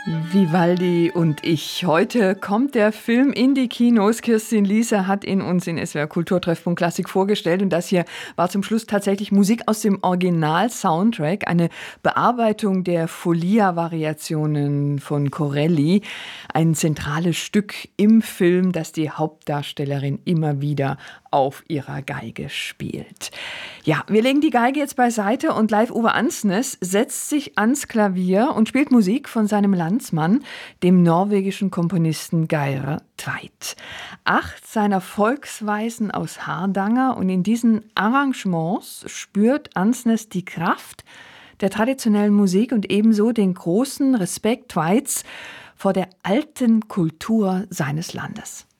Vivaldi und ich. Heute kommt der Film in die Kinos. Kirstin Liese hat ihn uns in SWR Kulturtreffpunkt Klassik vorgestellt. Und das hier war zum Schluss tatsächlich Musik aus dem Original-Soundtrack. Eine Bearbeitung der Folia-Variationen von Corelli. Ein zentrales Stück im Film, das die Hauptdarstellerin immer wieder auf ihrer Geige spielt. Ja, wir legen die Geige jetzt beiseite und Leif Ove Andsnes setzt sich ans Klavier und spielt Musik von seinem Landsmann, dem norwegischen Komponisten Geir Tveit. 8 seiner Volksweisen aus Hardanger, und in diesen Arrangements spürt Andsnes die Kraft der traditionellen Musik und ebenso den großen Respekt Tveits vor der alten Kultur seines Landes.